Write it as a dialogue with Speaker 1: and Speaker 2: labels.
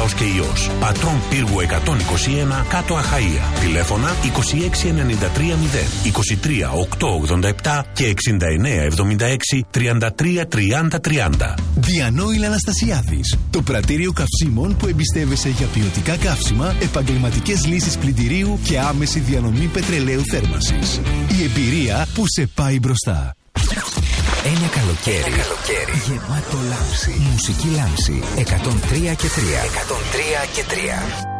Speaker 1: Νικόλαος και Υιός. Πατρών Πύργου 121, Κάτω Αχαΐα. Τηλέφωνα 26930, 23 887 και 69 76 33 30 30.
Speaker 2: Διανόηλ Αναστασιάδης. Το πρατήριο καυσίμων που εμπιστεύεσαι για ποιοτικά καύσιμα, επαγγελματικές λύσεις πλυντηρίου και άμεση διανομή πετρελαίου θέρμανσης. Η εμπειρία που σε πάει μπροστά.
Speaker 3: Ένα καλοκαίρι γεμάτο λάμψη. Μουσική λάμψη 103 και 3. 103 και 3.